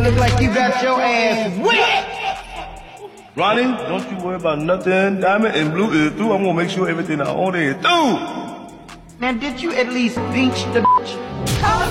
look like you got your ass wet. Ronnie, don't you worry about nothing. Diamond and Blue is through. I'm gonna make sure everything I own is through. Now, did you at least pinch the bitch?